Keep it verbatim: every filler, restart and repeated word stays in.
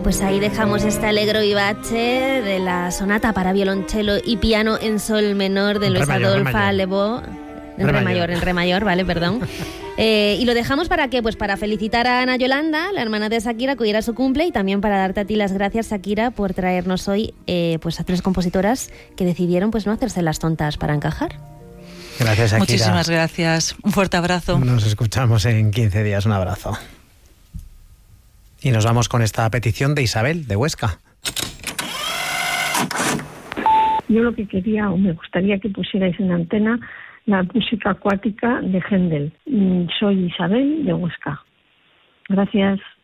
Pues ahí dejamos este allegro vivace de la sonata para violonchelo y piano en sol menor de Luis Adolphe Lebow. En re, re mayor, en re mayor, vale, perdón. Eh, y lo dejamos para que, pues para felicitar a Ana Yolanda, la hermana de Shakira, que hoy era su cumple, y también para darte a ti las gracias, Shakira, por traernos hoy eh, pues a tres compositoras que decidieron pues no hacerse las tontas para encajar. Gracias, Shakira. Muchísimas gracias. Un fuerte abrazo. Nos escuchamos en quince días. Un abrazo. Y nos vamos con esta petición de Isabel, de Huesca. Yo lo que quería, o me gustaría que pusierais en antena, la música acuática de Händel. Soy Isabel, de Huesca. Gracias.